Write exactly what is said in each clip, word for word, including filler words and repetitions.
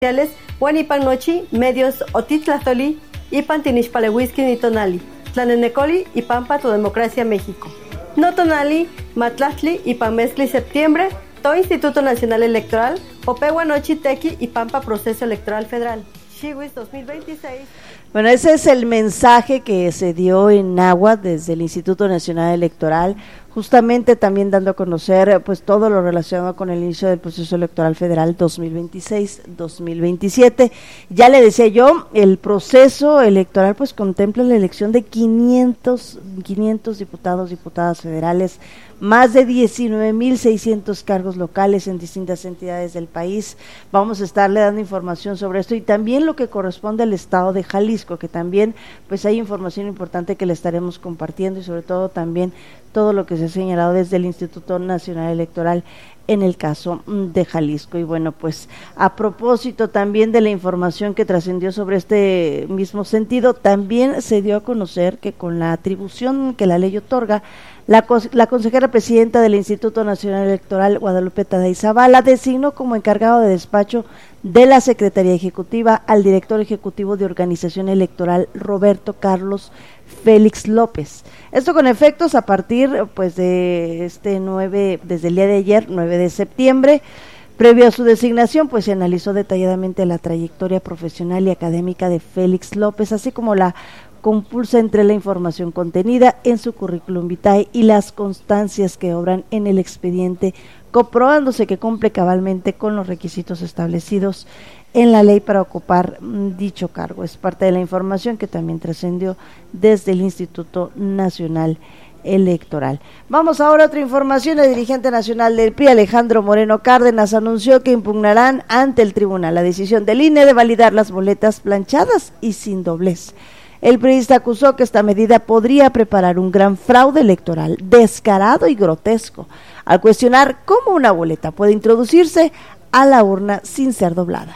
Huanipan Nochi, Medios Otitlazoli, Ipan Tinixpalehuisqui ni Tonali, Tlanenecoli y Pampa Tu Democracia México. No Tonali, Matlachtli y Pamezcli Septiembre, To Instituto Nacional Electoral, Opehua Nochi Tequi y Pampa Proceso Electoral Federal. Chihuis dos mil veintiséis. Bueno, ese es el mensaje que se dio en Náhuatl desde el Instituto Nacional Electoral, justamente también dando a conocer pues todo lo relacionado con el inicio del proceso electoral federal dos mil veintiséis dos mil veintisiete. Ya le decía yo, el proceso electoral pues contempla la elección de quinientos diputados, diputadas federales, más de diecinueve mil seiscientos cargos locales en distintas entidades del país. Vamos a estarle dando información sobre esto y también lo que corresponde al estado de Jalisco, que también pues hay información importante que le estaremos compartiendo y sobre todo también todo lo que se ha señalado desde el Instituto Nacional Electoral en el caso de Jalisco. Y bueno, pues a propósito también de la información que trascendió sobre este mismo sentido, también se dio a conocer que con la atribución que la ley otorga, la, la consejera presidenta del Instituto Nacional Electoral, Guadalupe Taday Zavala, designó como encargado de despacho de la Secretaría Ejecutiva al director ejecutivo de Organización Electoral, Roberto Carlos Félix López. Esto con efectos a partir pues de este nueve, desde el día de ayer, nueve de septiembre. Previo a su designación, pues se analizó detalladamente la trayectoria profesional y académica de Félix López, así como la compulsa entre la información contenida en su currículum vitae y las constancias que obran en el expediente, comprobándose que cumple cabalmente con los requisitos establecidos en la ley para ocupar dicho cargo. Es parte de la información que también trascendió desde el Instituto Nacional Electoral. Vamos ahora a otra información. El dirigente nacional del P R I, Alejandro Moreno Cárdenas, anunció que impugnarán ante el tribunal la decisión del I N E de validar las boletas planchadas y sin doblez. El priista acusó que esta medida podría preparar un gran fraude electoral, descarado y grotesco, al cuestionar cómo una boleta puede introducirse a la urna sin ser doblada.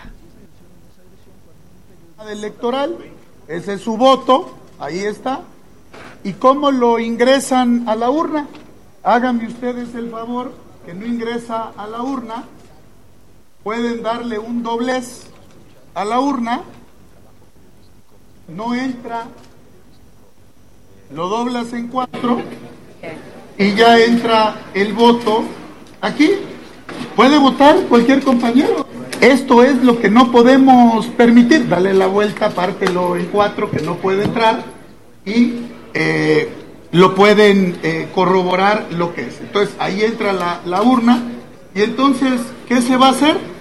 Electoral, ese es su voto, ahí está. ¿Y cómo lo ingresan a la urna? Háganme ustedes el favor, que no ingresa a la urna, pueden darle un doblez a la urna, no entra, lo doblas en cuatro y ya entra el voto aquí. Puede votar cualquier compañero. Esto es lo que no podemos permitir. Dale la vuelta, pártelo en cuatro, que no puede entrar, y eh, lo pueden eh, corroborar lo que es. Entonces ahí entra la, la urna, y entonces, ¿qué se va a hacer?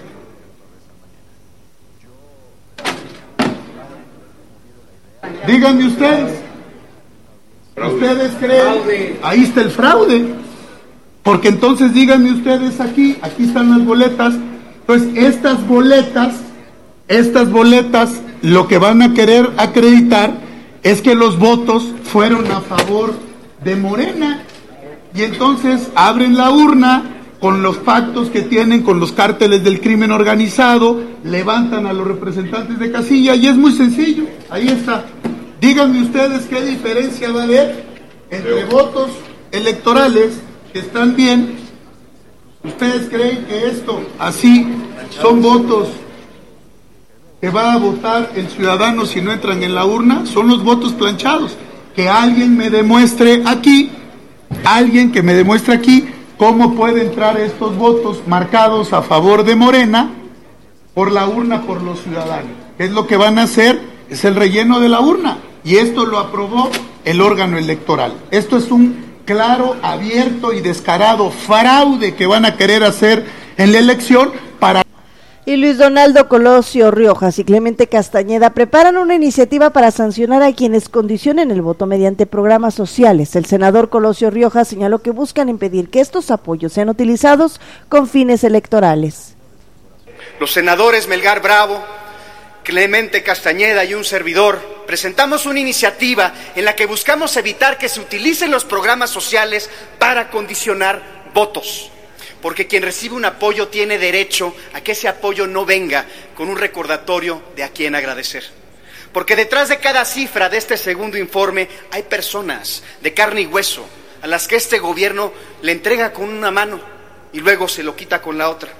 Díganme ustedes. ¿Ustedes creen? Ahí está el fraude. Porque entonces díganme ustedes aquí, aquí están las boletas. Entonces estas boletas, estas boletas lo que van a querer acreditar es que los votos fueron a favor de Morena. Y entonces abren la urna con los pactos que tienen con los cárteles del crimen organizado, levantan a los representantes de casilla y es muy sencillo, ahí está. Díganme ustedes qué diferencia va a haber entre votos electorales que están bien. ¿Ustedes creen que esto así son votos que va a votar el ciudadano si no entran en la urna? Son los votos planchados. Que alguien me demuestre aquí, alguien que me demuestre aquí cómo puede entrar estos votos marcados a favor de Morena por la urna, por los ciudadanos. ¿Qué es lo que van a hacer? Es el relleno de la urna. Y esto lo aprobó el órgano electoral. Esto es un claro, abierto y descarado fraude que van a querer hacer en la elección para... Y Luis Donaldo Colosio Riojas y Clemente Castañeda preparan una iniciativa para sancionar a quienes condicionen el voto mediante programas sociales. El senador Colosio Riojas señaló que buscan impedir que estos apoyos sean utilizados con fines electorales. Los senadores Melgar Bravo, Clemente Castañeda y un servidor presentamos una iniciativa en la que buscamos evitar que se utilicen los programas sociales para condicionar votos, porque quien recibe un apoyo tiene derecho a que ese apoyo no venga con un recordatorio de a quién agradecer. Porque detrás de cada cifra de este segundo informe hay personas de carne y hueso a las que este gobierno le entrega con una mano y luego se lo quita con la otra.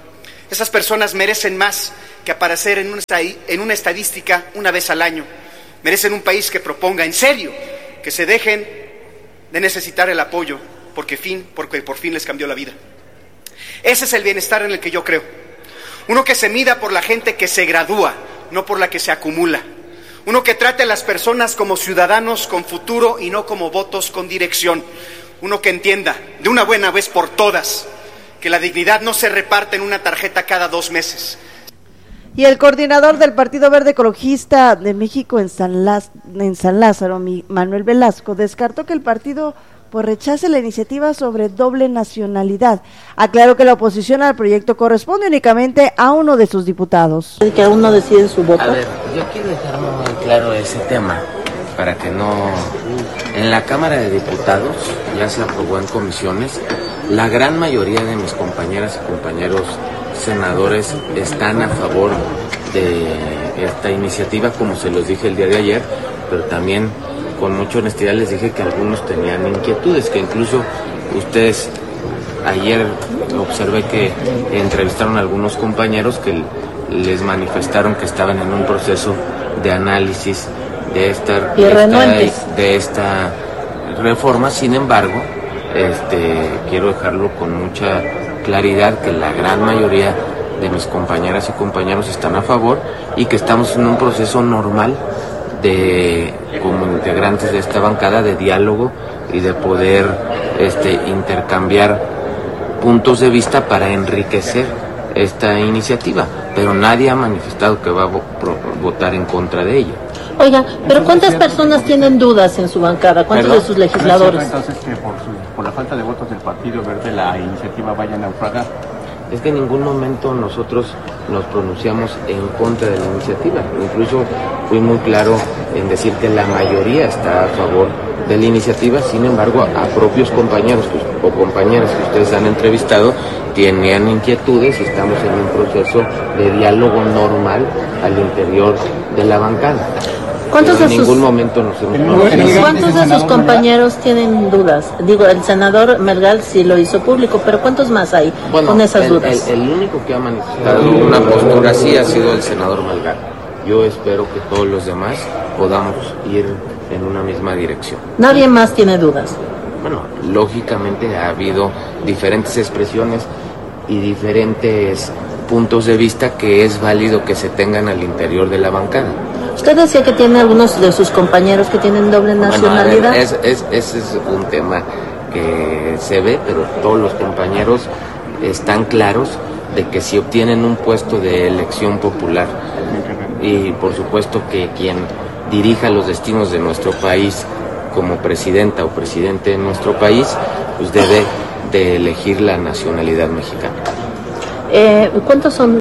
Esas personas merecen más que aparecer en una, en una estadística una vez al año. Merecen un país que proponga en serio que se dejen de necesitar el apoyo porque, fin, porque por fin les cambió la vida. Ese es el bienestar en el que yo creo. Uno que se mida por la gente que se gradúa, no por la que se acumula. Uno que trate a las personas como ciudadanos con futuro y no como votos con dirección. Uno que entienda de una buena vez por todas que la dignidad no se reparte en una tarjeta cada dos meses. Y el coordinador del Partido Verde Ecologista de México en San, Laz- en San Lázaro, Manuel Velasco, descartó que el partido pues rechace la iniciativa sobre doble nacionalidad. Aclaró que la oposición al proyecto corresponde únicamente a uno de sus diputados. Que aún no decide su voto. A ver, yo quiero dejar muy claro ese tema, para que no... En la Cámara de Diputados ya se aprobó en comisiones, la gran mayoría de mis compañeras y compañeros senadores están a favor de esta iniciativa, como se los dije el día de ayer, pero también con mucha honestidad les dije que algunos tenían inquietudes, que incluso ustedes ayer observé que entrevistaron a algunos compañeros que les manifestaron que estaban en un proceso de análisis de esta, de esta, de esta reforma. Sin embargo, este, quiero dejarlo con mucha claridad que la gran mayoría de mis compañeras y compañeros están a favor y que estamos en un proceso normal de, como integrantes de esta bancada, de diálogo y de poder este, intercambiar puntos de vista para enriquecer esta iniciativa, pero nadie ha manifestado que va a vo- votar en contra de ella. Oiga, pero ¿cuántas personas tienen dudas en su bancada? ¿Cuántos ¿Perdón? de sus legisladores? Entonces, que por, su, por la falta de votos del Partido Verde la iniciativa vaya a naufragar. Es que en ningún momento nosotros nos pronunciamos en contra de la iniciativa. Incluso fui muy claro en decir que la mayoría está a favor de la iniciativa. Sin embargo, a propios compañeros o compañeras que ustedes han entrevistado tenían inquietudes y estamos en un proceso de diálogo normal al interior de la bancada. ¿Cuántos en de ningún sus, momento nos hemos pronunciado. ¿Cuántos de sus compañeros tienen dudas? Digo, el senador Melgar sí lo hizo público, pero ¿cuántos más hay bueno, con esas el, dudas? El, el único que ha manifestado una postura así ha sido el senador Melgar. Yo espero que todos los demás podamos ir en una misma dirección. Nadie más tiene dudas. Bueno, lógicamente ha habido diferentes expresiones y diferentes puntos de vista que es válido que se tengan al interior de la bancada. Usted decía que tiene algunos de sus compañeros que tienen doble nacionalidad. Bueno, a ver, es, es, ese es un tema que se ve, pero todos los compañeros están claros de que si obtienen un puesto de elección popular y por supuesto que quien dirija los destinos de nuestro país como presidenta o presidente de nuestro país, pues debe de elegir la nacionalidad mexicana. Eh, ¿Cuántos son?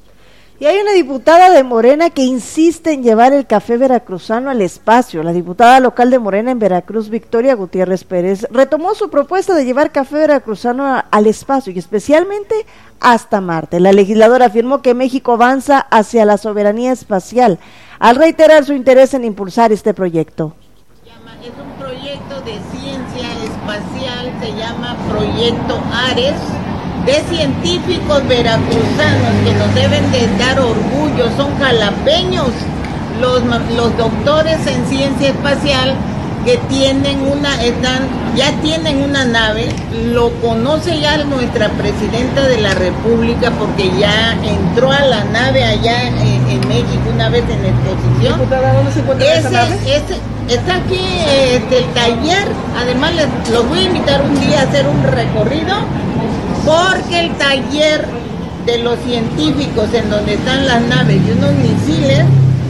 Y hay una diputada de Morena que insiste en llevar el café veracruzano al espacio. La diputada local de Morena en Veracruz, Victoria Gutiérrez Pérez, retomó su propuesta de llevar café veracruzano a, al espacio y especialmente hasta Marte. La legisladora afirmó que México avanza hacia la soberanía espacial al reiterar su interés en impulsar este proyecto. Es un proyecto de ciencia espacial, se llama Proyecto Ares, de científicos veracruzanos que nos deben de dar orgullo, son jalapeños, los, los doctores en ciencia espacial que tienen una, están, ya tienen una nave, lo conoce ya nuestra presidenta de la República porque ya entró a la nave allá en, en México una vez en exposición. Diputada, ¿dónde se encuentra ese, esa nave? Ese, está aquí este, el taller, además les, los voy a invitar un día a hacer un recorrido porque el taller de los científicos en donde están las naves y unos misiles,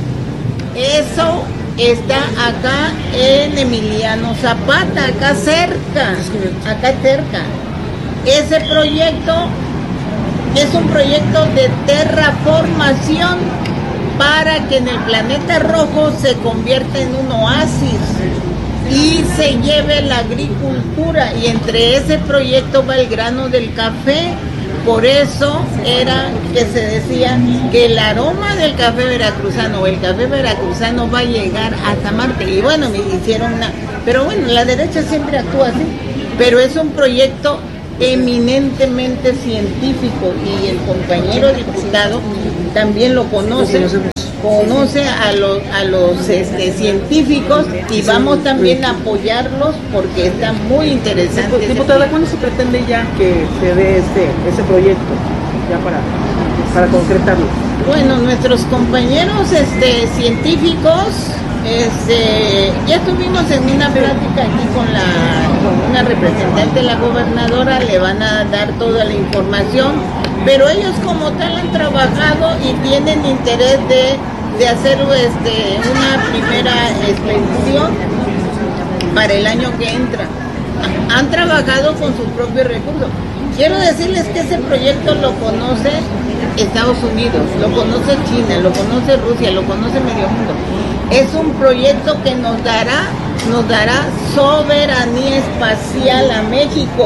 eso está acá en Emiliano Zapata, acá cerca, acá cerca. Ese proyecto es un proyecto de terraformación para que en el planeta rojo se convierta en un oasis y se lleve la agricultura, y entre ese proyecto va el grano del café. Por eso era que se decía que el aroma del café veracruzano o el café veracruzano va a llegar hasta Marte. Y bueno, me hicieron una... Pero bueno, la derecha siempre actúa así. Pero es un proyecto eminentemente científico y el compañero diputado también lo conoce, conoce a los, a los este, científicos y vamos también a apoyarlos porque está muy interesante. Diputada, ¿cuándo se pretende ya que se dé este, ese proyecto ya para, para concretarlo? Bueno, nuestros compañeros este, científicos, este, ya estuvimos en una plática aquí con, la, con una representante de la gobernadora, le van a dar toda la información, pero ellos como tal han trabajado y tienen interés de, de hacer este, una primera expedición para el año que entra. Han trabajado con sus propios recursos. Quiero decirles que ese proyecto lo conoce Estados Unidos, lo conoce China, lo conoce Rusia, lo conoce medio mundo. Es un proyecto que nos dará, nos dará soberanía espacial a México.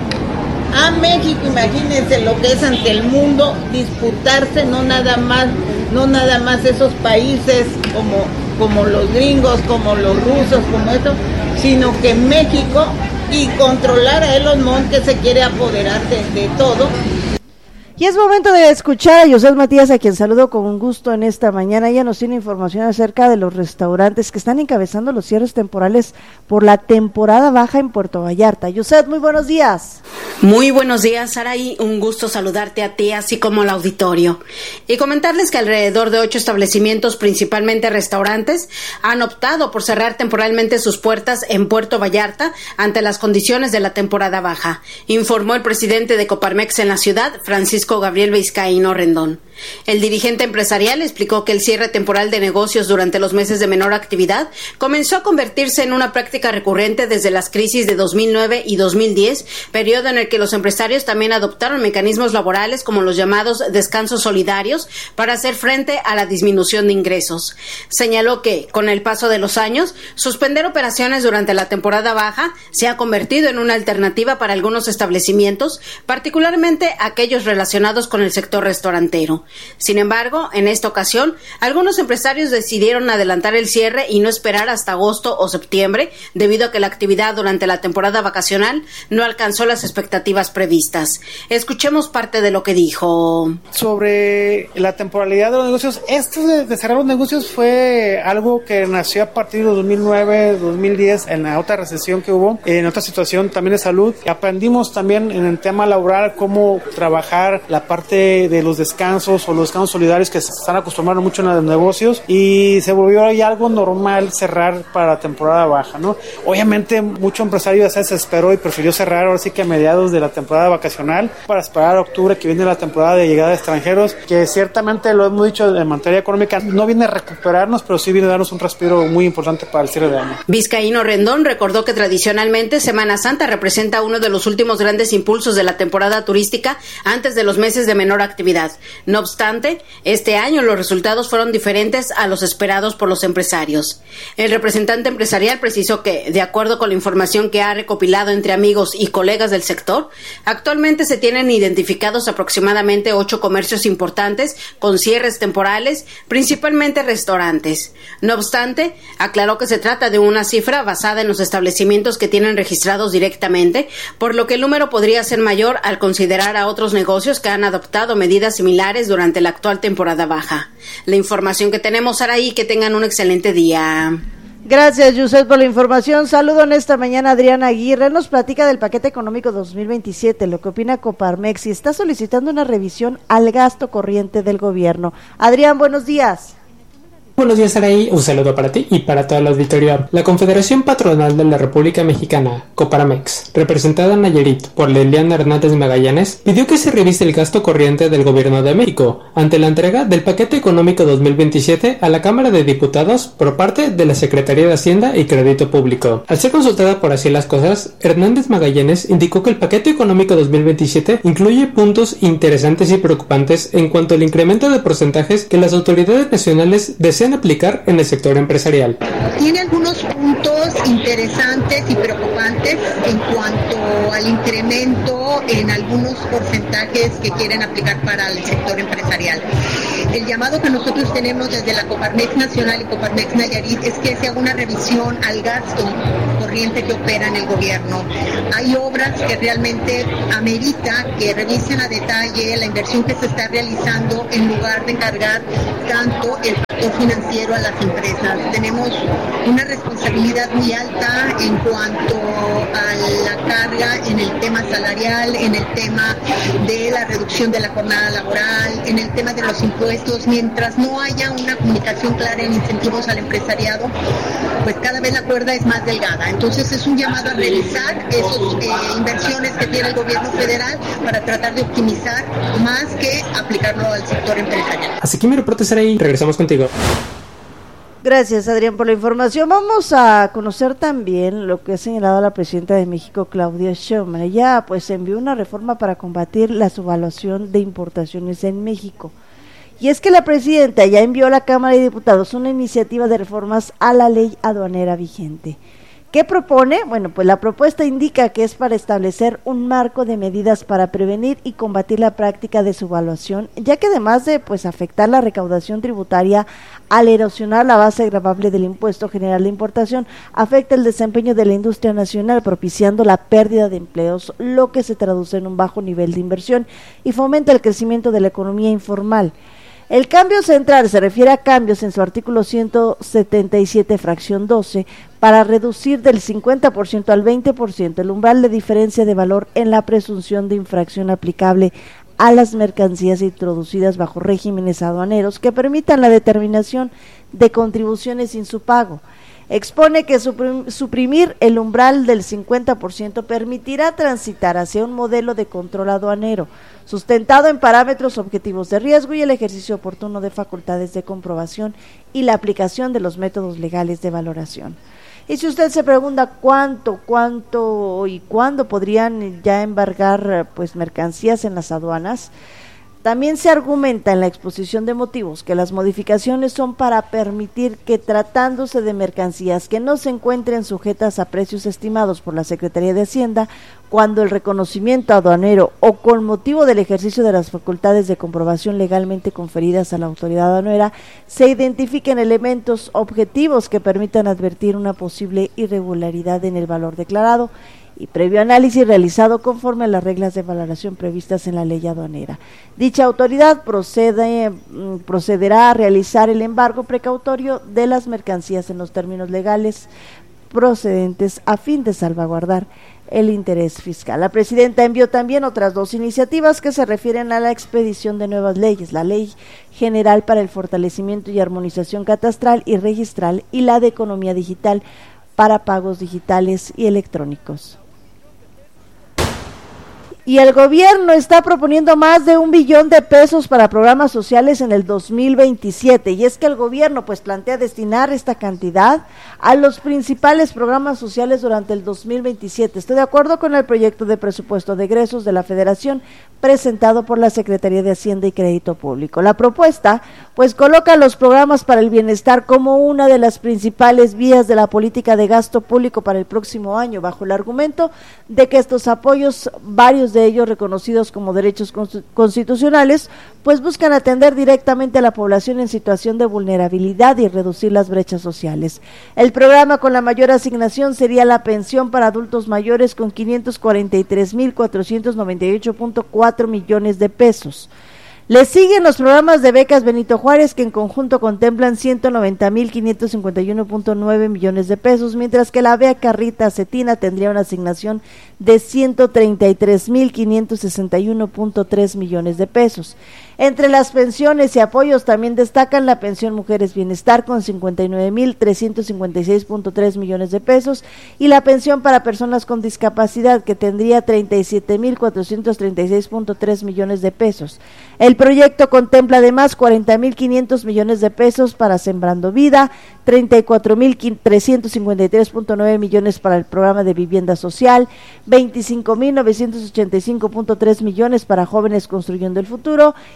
A México, imagínense lo que es ante el mundo disputarse, no nada más, no nada más esos países como, como los gringos, como los rusos, como esto, sino que México y controlar a Elon Musk que se quiere apoderar de, de todo. Y es momento de escuchar a José Matías, a quien saludo con gusto en esta mañana. Ella nos tiene información acerca de los restaurantes que están encabezando los cierres temporales por la temporada baja en Puerto Vallarta. José, muy buenos días. Muy buenos días, Saraí. Un gusto saludarte a ti, así como al auditorio. Y comentarles que alrededor de ocho establecimientos, principalmente restaurantes, han optado por cerrar temporalmente sus puertas en Puerto Vallarta ante las condiciones de la temporada baja, informó el presidente de Coparmex en la ciudad, Francisco Gabriel Vizcaíno Rendón. El dirigente empresarial explicó que el cierre temporal de negocios durante los meses de menor actividad comenzó a convertirse en una práctica recurrente desde las crisis de dos mil nueve y dos mil diez, periodo en el que los empresarios también adoptaron mecanismos laborales como los llamados descansos solidarios para hacer frente a la disminución de ingresos. Señaló que, con el paso de los años, suspender operaciones durante la temporada baja se ha convertido en una alternativa para algunos establecimientos, particularmente aquellos relacionados con el sector restaurantero. Sin embargo, en esta ocasión, algunos empresarios decidieron adelantar el cierre y no esperar hasta agosto o septiembre, debido a que la actividad durante la temporada vacacional no alcanzó las expectativas previstas. Escuchemos parte de lo que dijo. Sobre la temporalidad de los negocios, esto de, de cerrar los negocios fue algo que nació a partir de dos mil nueve, dos mil diez, en la otra recesión que hubo, en otra situación también de salud. Aprendimos también en el tema laboral cómo trabajar la parte de los descansos o los descansos solidarios que se están acostumbrando mucho en los negocios, y se volvió ya algo normal cerrar para la temporada baja, ¿no? Obviamente mucho empresario ya se desesperó y prefirió cerrar ahora sí que a mediados de la temporada vacacional para esperar a octubre, que viene la temporada de llegada de extranjeros, que ciertamente lo hemos dicho en materia económica, no viene a recuperarnos, pero sí viene a darnos un respiro muy importante para el cierre de año. Vizcaíno Rendón recordó que tradicionalmente Semana Santa representa uno de los últimos grandes impulsos de la temporada turística antes de los meses de menor actividad. No obstante, este año los resultados fueron diferentes a los esperados por los empresarios. El representante empresarial precisó que, de acuerdo con la información que ha recopilado entre amigos y colegas del sector, actualmente se tienen identificados aproximadamente ocho comercios importantes con cierres temporales, principalmente restaurantes. No obstante, aclaró que se trata de una cifra basada en los establecimientos que tienen registrados directamente, por lo que el número podría ser mayor al considerar a otros negocios que han adoptado medidas similares durante la actual temporada baja. La información que tenemos, Saraí, que tengan un excelente día. Gracias, Yusef, por la información. Saludo en esta mañana a Adriana Aguirre. Nos platica del paquete económico dos mil veintisiete, lo que opina Coparmex, y está solicitando una revisión al gasto corriente del gobierno. Adrián, buenos días. Buenos días, Saraí. Un saludo para ti y para todo el auditorio. La Confederación Patronal de la República Mexicana, Coparmex, representada en Nayarit por Liliana Hernández Magallanes, pidió que se revise el gasto corriente del Gobierno de México ante la entrega del paquete económico dos mil veintisiete a la Cámara de Diputados por parte de la Secretaría de Hacienda y Crédito Público. Al ser consultada por Así las Cosas, Hernández Magallanes indicó que el paquete económico dos mil veintisiete incluye puntos interesantes y preocupantes en cuanto al incremento de porcentajes que las autoridades nacionales desean desean aplicar en el sector empresarial. Tiene algunos puntos interesantes y preocupantes en cuanto al incremento en algunos porcentajes que quieren aplicar para el sector empresarial. El llamado que nosotros tenemos desde la Coparmex Nacional y Coparmex Nayarit es que se haga una revisión al gasto corriente que opera en el gobierno. Hay obras que realmente amerita que revisen a detalle la inversión que se está realizando en lugar de encargar tanto el factor financiero a las empresas. Tenemos una responsabilidad muy alta en cuanto a la carga en el tema salarial, en el tema de la reducción de la jornada laboral, en el tema de los impuestos. Mientras no haya una comunicación clara en incentivos al empresariado, pues cada vez la cuerda es más delgada. Entonces es un llamado a revisar esas eh, inversiones que tiene el gobierno federal para tratar de optimizar más que aplicarlo al sector empresarial. Así que mi reporte será ahí. Regresamos contigo. Gracias, Adrián, por la información. Vamos a conocer también lo que ha señalado la presidenta de México, Claudia Sheinbaum. Ella pues envió una reforma para combatir la subvaluación de importaciones en México. Y es que la presidenta ya envió a la Cámara de Diputados una iniciativa de reformas a la ley aduanera vigente. ¿Qué propone? Bueno, pues la propuesta indica que es para establecer un marco de medidas para prevenir y combatir la práctica de subvaluación, ya que además de pues afectar la recaudación tributaria al erosionar la base gravable del impuesto general de importación, afecta el desempeño de la industria nacional, propiciando la pérdida de empleos, lo que se traduce en un bajo nivel de inversión y fomenta el crecimiento de la economía informal. El cambio central se refiere a cambios en su artículo ciento setenta y siete, fracción doce, para reducir del cincuenta por ciento al veinte por ciento el umbral de diferencia de valor en la presunción de infracción aplicable a las mercancías introducidas bajo regímenes aduaneros que permitan la determinación de contribuciones sin su pago. Expone que suprimir el umbral del cincuenta por ciento permitirá transitar hacia un modelo de control aduanero, sustentado en parámetros objetivos de riesgo y el ejercicio oportuno de facultades de comprobación y la aplicación de los métodos legales de valoración. Y si usted se pregunta cuánto, cuánto y cuándo podrían ya embargar pues mercancías en las aduanas, también se argumenta en la exposición de motivos que las modificaciones son para permitir que, tratándose de mercancías que no se encuentren sujetas a precios estimados por la Secretaría de Hacienda, cuando el reconocimiento aduanero o con motivo del ejercicio de las facultades de comprobación legalmente conferidas a la autoridad aduanera, se identifiquen elementos objetivos que permitan advertir una posible irregularidad en el valor declarado y previo análisis realizado conforme a las reglas de valoración previstas en la ley aduanera. Dicha autoridad procede, procederá a realizar el embargo precautorio de las mercancías en los términos legales procedentes a fin de salvaguardar el interés fiscal. La presidenta envió también otras dos iniciativas que se refieren a la expedición de nuevas leyes, la Ley General para el Fortalecimiento y Armonización Catastral y Registral y la de Economía Digital para pagos digitales y electrónicos. Y el gobierno está proponiendo más de un billón de pesos para programas sociales en el dos mil veintisiete, y es que el gobierno pues plantea destinar esta cantidad a los principales programas sociales durante el dos mil veintisiete. Estoy de acuerdo con el proyecto de presupuesto de egresos de la Federación presentado por la Secretaría de Hacienda y Crédito Público. La propuesta pues coloca los programas para el bienestar como una de las principales vías de la política de gasto público para el próximo año, bajo el argumento de que estos apoyos, varios de ellos reconocidos como derechos constitucionales, pues buscan atender directamente a la población en situación de vulnerabilidad y reducir las brechas sociales. El programa con la mayor asignación sería la pensión para adultos mayores con quinientos cuarenta y tres mil cuatrocientos noventa y ocho punto cuatro millones de pesos. Le siguen los programas de becas Benito Juárez, que en conjunto contemplan ciento noventa mil quinientos cincuenta y uno punto nueve millones de pesos, mientras que la beca Rita Cetina tendría una asignación de ciento treinta y tres mil quinientos sesenta y uno punto tres millones de pesos. Entre las pensiones y apoyos también destacan la pensión Mujeres Bienestar con cincuenta y nueve mil trescientos cincuenta y seis punto tres millones de pesos y la pensión para personas con discapacidad, que tendría treinta y siete mil cuatrocientos treinta y seis punto tres millones de pesos. El proyecto contempla además cuarenta mil quinientos millones de pesos para Sembrando Vida, treinta y cuatro mil trescientos cincuenta y tres punto nueve millones para el programa de vivienda social, veinticinco mil novecientos ochenta y cinco punto tres millones para Jóvenes Construyendo el Futuro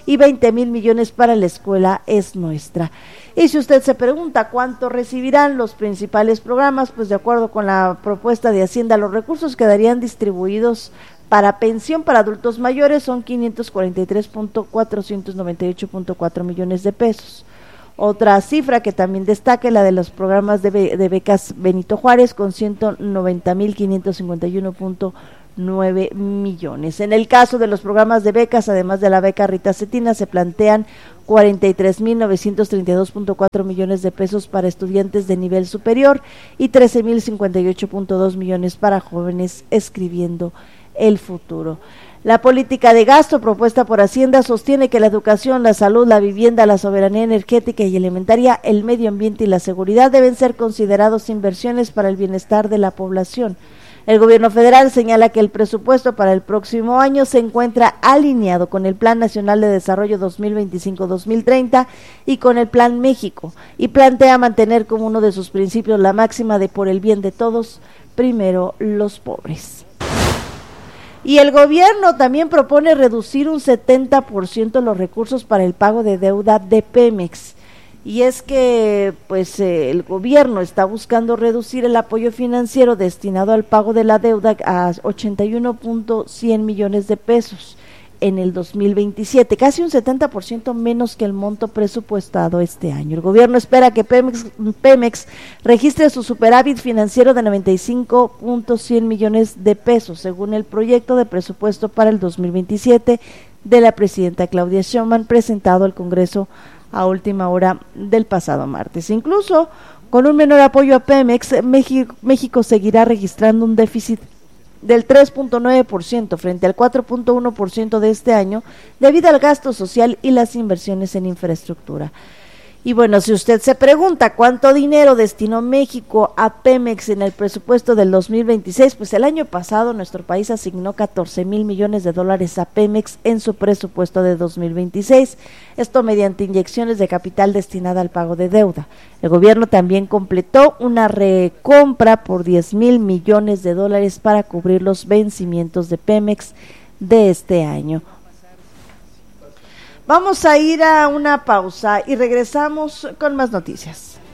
y veinte mil millones para la Escuela Es Nuestra. Y si usted se pregunta cuánto recibirán los principales programas, pues de acuerdo con la propuesta de Hacienda, los recursos quedarían distribuidos para pensión para adultos mayores son quinientos cuarenta y tres punto cuatrocientos noventa y ocho punto cuatro millones de pesos. Otra cifra que también destaca la de los programas de, be- de becas Benito Juárez con ciento noventa mil quinientos cincuenta y uno punto nueve millones. En el caso de los programas de becas, además de la beca Rita Cetina, se plantean cuarenta y tres mil novecientos treinta y dos punto cuatro millones de pesos para estudiantes de nivel superior y trece mil cincuenta y ocho punto dos millones para jóvenes escribiendo el futuro. La política de gasto propuesta por Hacienda sostiene que la educación, la salud, la vivienda, la soberanía energética y alimentaria, el medio ambiente y la seguridad deben ser considerados inversiones para el bienestar de la población. El gobierno federal señala que el presupuesto para el próximo año se encuentra alineado con el Plan Nacional de Desarrollo dos mil veinticinco a dos mil treinta y con el Plan México, y plantea mantener como uno de sus principios la máxima de por el bien de todos, primero los pobres. Y el gobierno también propone reducir un setenta por ciento los recursos para el pago de deuda de Pemex. Y es que pues eh, el gobierno está buscando reducir el apoyo financiero destinado al pago de la deuda a ochenta y uno punto cien millones de pesos en el dos mil veintisiete, casi un setenta por ciento menos que el monto presupuestado este año. El gobierno espera que Pemex, Pemex registre su superávit financiero de noventa y cinco punto cien millones de pesos, según el proyecto de presupuesto para el dos mil veintisiete de la presidenta Claudia Sheinbaum, presentado al Congreso a última hora del pasado martes. Incluso con un menor apoyo a Pemex, México, México seguirá registrando un déficit del tres punto nueve por ciento frente al cuatro punto uno por ciento de este año debido al gasto social y las inversiones en infraestructura. Y bueno, si usted se pregunta cuánto dinero destinó México a Pemex en el presupuesto del dos mil veintiséis, pues el año pasado nuestro país asignó catorce mil millones de dólares a Pemex en su presupuesto de dos mil veintiséis, esto mediante inyecciones de capital destinada al pago de deuda. El gobierno también completó una recompra por diez mil millones de dólares para cubrir los vencimientos de Pemex de este año. Vamos a ir a una pausa y regresamos con más noticias.